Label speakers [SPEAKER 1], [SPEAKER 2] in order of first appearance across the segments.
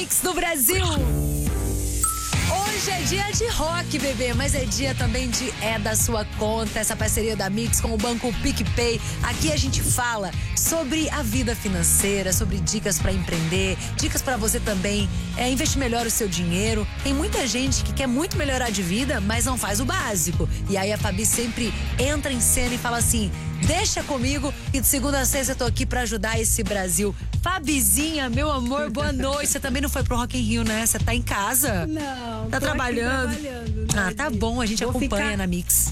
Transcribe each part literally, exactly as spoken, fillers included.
[SPEAKER 1] Mix do Brasil. Hoje é dia de rock, bebê, mas é dia também de É da Sua Conta, essa parceria da Mix com o Banco PicPay. Aqui a gente fala sobre a vida financeira, sobre dicas para empreender, dicas para você também é, investir melhor o seu dinheiro. Tem muita gente que quer muito melhorar de vida, mas não faz o básico. E aí a Fabi sempre entra em cena e fala assim: deixa comigo que de segunda a sexta eu tô aqui pra ajudar esse Brasil. Fabizinha, meu amor, boa noite. Você também não foi pro Rock in Rio, né? Você tá em casa?
[SPEAKER 2] Não.
[SPEAKER 1] Tá trabalhando?
[SPEAKER 2] trabalhando né?
[SPEAKER 1] Ah, tá bom, a gente
[SPEAKER 2] Vou
[SPEAKER 1] acompanha
[SPEAKER 2] ficar...
[SPEAKER 1] na Mix.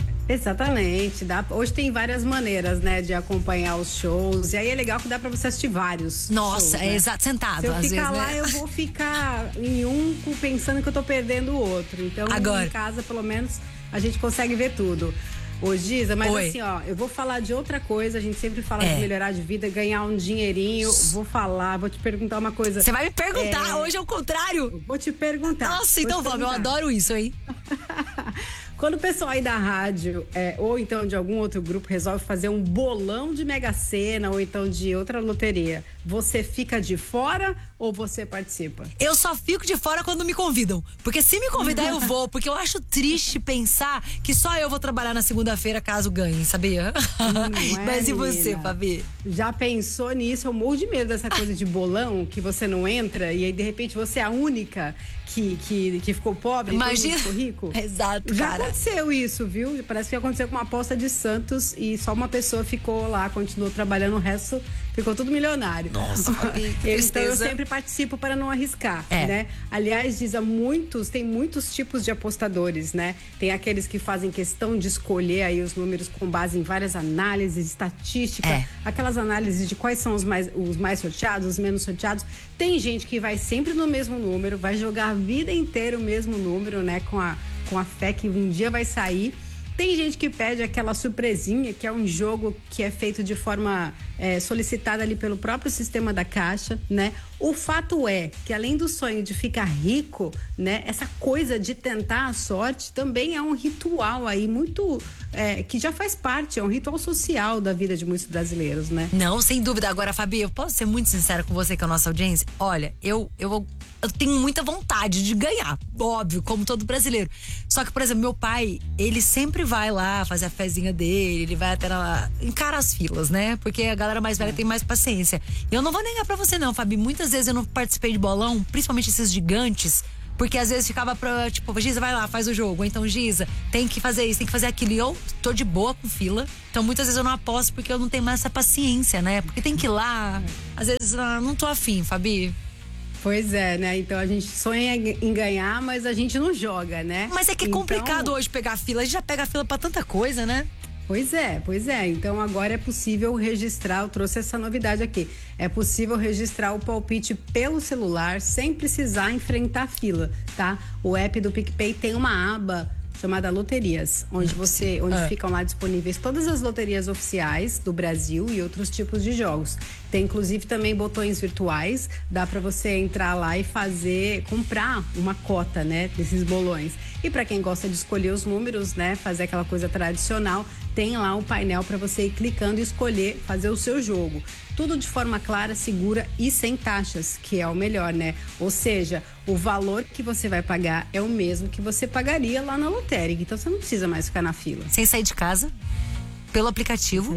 [SPEAKER 2] Exatamente. Dá... Hoje tem várias maneiras, né, de acompanhar os shows. E aí é legal que dá pra você assistir vários.
[SPEAKER 1] Nossa,
[SPEAKER 2] shows,
[SPEAKER 1] é
[SPEAKER 2] né?
[SPEAKER 1] exato, sentado.
[SPEAKER 2] Se eu
[SPEAKER 1] às
[SPEAKER 2] ficar
[SPEAKER 1] vezes,
[SPEAKER 2] lá,
[SPEAKER 1] né?
[SPEAKER 2] eu vou ficar em um pensando que eu tô perdendo o outro. Então,
[SPEAKER 1] Agora.
[SPEAKER 2] em casa, pelo menos, a gente consegue ver tudo. Ô, Giza, mas
[SPEAKER 1] Oi.
[SPEAKER 2] assim, ó, eu vou falar de outra coisa. A gente sempre fala
[SPEAKER 1] É.
[SPEAKER 2] de melhorar de vida, ganhar um dinheirinho. Vou falar, vou te perguntar uma coisa.
[SPEAKER 1] Você vai me perguntar,
[SPEAKER 2] É.
[SPEAKER 1] hoje é o contrário.
[SPEAKER 2] Vou te perguntar.
[SPEAKER 1] Nossa,
[SPEAKER 2] Vou
[SPEAKER 1] então
[SPEAKER 2] te
[SPEAKER 1] vamos, eu
[SPEAKER 2] perguntar.
[SPEAKER 1] adoro isso, hein?
[SPEAKER 2] Quando o pessoal aí da rádio, é, ou então de algum outro grupo, resolve fazer um bolão de Mega Sena, ou então de outra loteria, você fica de fora ou você participa?
[SPEAKER 1] Eu só fico de fora quando me convidam. Porque se me convidar, eu vou. Porque eu acho triste pensar que só eu vou trabalhar na segunda-feira caso ganhe, sabia?
[SPEAKER 2] Não é,
[SPEAKER 1] Mas e você,
[SPEAKER 2] menina?
[SPEAKER 1] Fabi?
[SPEAKER 2] Já pensou nisso? Eu morro de medo dessa coisa de bolão, que você não entra e aí de repente você é a única que, que, que ficou pobre
[SPEAKER 1] Imagina.
[SPEAKER 2] e todo mundo ficou rico.
[SPEAKER 1] Exato,
[SPEAKER 2] Já
[SPEAKER 1] cara.
[SPEAKER 2] aconteceu isso, viu? Parece que aconteceu com uma aposta de Santos e só uma pessoa ficou lá, continuou trabalhando, o resto ficou tudo milionário.
[SPEAKER 1] Nossa, Fabi, que
[SPEAKER 2] Então eu
[SPEAKER 1] tristeza.
[SPEAKER 2] sempre participo para não arriscar,
[SPEAKER 1] É.
[SPEAKER 2] né? Aliás, diz a muitos, tem muitos tipos de apostadores, né? Tem aqueles que fazem questão de escolher aí os números com base em várias análises, estatística,
[SPEAKER 1] É.
[SPEAKER 2] aquelas análises de quais são os mais, os mais sorteados, os menos sorteados. Tem gente que vai sempre no mesmo número, vai jogar a vida inteira o mesmo número, né? Com a, com a fé que um dia vai sair. Tem gente que pede aquela surpresinha, que é um jogo que é feito de forma é, solicitada ali pelo próprio sistema da Caixa, né? O fato é que além do sonho de ficar rico, né? Essa coisa de tentar a sorte também é um ritual aí muito... É, que já faz parte, é um ritual social da vida de muitos brasileiros, né?
[SPEAKER 1] Não, sem dúvida. Agora, Fabi, eu posso ser muito sincera com você, com a nossa audiência? Olha, eu, eu, eu tenho muita vontade de ganhar, óbvio, como todo brasileiro. Só que, por exemplo, meu pai, ele sempre vai lá fazer a fezinha dele, ele vai até lá, encara as filas, né? Porque a galera mais velha é. tem mais paciência. Eu não vou negar pra você não, Fabi, muitas vezes eu não participei de bolão, principalmente esses gigantes, porque às vezes ficava pra, tipo, Giza, vai lá, faz o jogo. Ou então, Giza, tem que fazer isso, tem que fazer aquilo. E eu tô de boa com fila. Então, muitas vezes eu não aposto porque eu não tenho mais essa paciência, né? Porque tem que ir lá. Às vezes, ah, não tô afim, Fabi.
[SPEAKER 2] Pois é, né? Então a gente sonha em ganhar, mas a gente não joga, né?
[SPEAKER 1] Mas é que é
[SPEAKER 2] então...
[SPEAKER 1] complicado hoje pegar fila. A gente já pega fila pra tanta coisa, né?
[SPEAKER 2] Pois é, pois é. Então agora é possível registrar, eu trouxe essa novidade aqui. É possível registrar o palpite pelo celular sem precisar enfrentar a fila, tá? O app do PicPay tem uma aba chamada Loterias, onde você, onde
[SPEAKER 1] Ah.
[SPEAKER 2] ficam lá disponíveis todas as loterias oficiais do Brasil e outros tipos de jogos. Tem inclusive também botões virtuais, dá para você entrar lá e fazer, comprar uma cota, né, desses bolões. E para quem gosta de escolher os números, né, fazer aquela coisa tradicional, tem lá um painel para você ir clicando e escolher fazer o seu jogo. Tudo de forma clara, segura e sem taxas, que é o melhor, né? Ou seja, o valor que você vai pagar é o mesmo que você pagaria lá na lotérica. Então você não precisa mais ficar na fila.
[SPEAKER 1] Sem sair de casa, pelo aplicativo.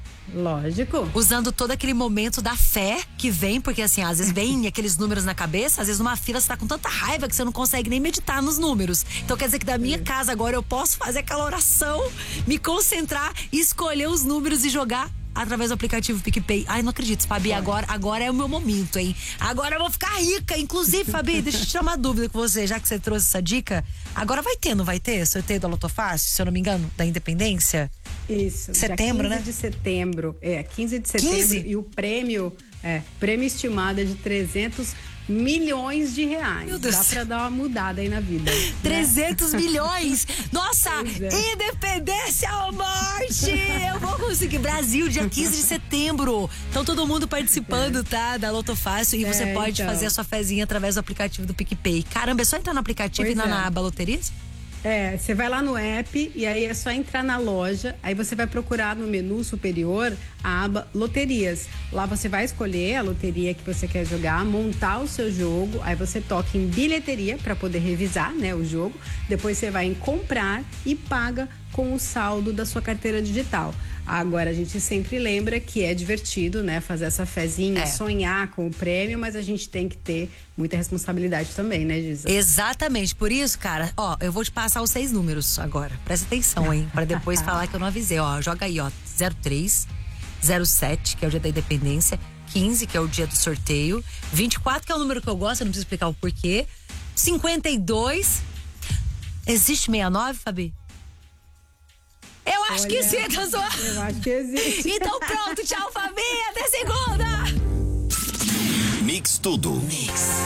[SPEAKER 2] Lógico.
[SPEAKER 1] Usando todo aquele momento da fé que vem, porque assim, às vezes vem aqueles números na cabeça, às vezes numa fila você tá com tanta raiva que você não consegue nem meditar nos números. Então quer dizer que da minha casa agora eu posso fazer aquela oração, me concentrar, escolher os números e jogar através do aplicativo PicPay. Ai, não acredito, Fabi, agora, agora é o meu momento, hein? Agora eu vou ficar rica. Inclusive, Fabi, deixa eu te tirar uma dúvida com você, já que você trouxe essa dica. Agora vai ter, não vai ter? Sorteio da Lotofácil, se eu não me engano, da Independência?
[SPEAKER 2] Isso.
[SPEAKER 1] Setembro,
[SPEAKER 2] dia quinze
[SPEAKER 1] né?
[SPEAKER 2] de setembro. É, quinze de setembro.
[SPEAKER 1] quinze?
[SPEAKER 2] E o prêmio, é, prêmio estimado é de trezentos milhões de reais.
[SPEAKER 1] Meu Deus.
[SPEAKER 2] Dá pra dar uma mudada aí na vida. né?
[SPEAKER 1] trezentos milhões! Nossa,
[SPEAKER 2] Pois é.
[SPEAKER 1] independência ou morte! Eu vou conseguir. Brasil, dia quinze de setembro. Então todo mundo participando, tá? Da Loto Fácil. E você
[SPEAKER 2] É,
[SPEAKER 1] pode
[SPEAKER 2] então.
[SPEAKER 1] fazer a sua fezinha através do aplicativo do PicPay. Caramba, é só entrar no aplicativo
[SPEAKER 2] Pois
[SPEAKER 1] e ir na,
[SPEAKER 2] é.
[SPEAKER 1] na aba loterias?
[SPEAKER 2] É, você vai lá no app e aí é só entrar na loja, aí você vai procurar no menu superior a aba loterias. Lá você vai escolher a loteria que você quer jogar, montar o seu jogo, aí você toca em bilheteria para poder revisar, né, o jogo. Depois você vai em comprar e paga com o saldo da sua carteira digital. Agora, a gente sempre lembra que é divertido, né, fazer essa fezinha,
[SPEAKER 1] É.
[SPEAKER 2] sonhar com o prêmio, mas a gente tem que ter muita responsabilidade também, né, Giza?
[SPEAKER 1] Exatamente, por isso, cara, ó, eu vou te passar os seis números agora. Presta atenção, hein? Pra depois falar que eu não avisei, ó. Joga aí, ó. zero três, zero sete, que é o dia da independência. quinze, que é o dia do sorteio. vinte e quatro, que é o número que eu gosto, eu não preciso explicar o porquê. cinquenta e dois. Existe sessenta e nove, Fabi? Eu acho
[SPEAKER 2] Olha,
[SPEAKER 1] que sim, tá zoando.
[SPEAKER 2] Eu acho que existe.
[SPEAKER 1] Então pronto, tchau, Fabi. Até segunda.
[SPEAKER 3] Mix Tudo. Mix.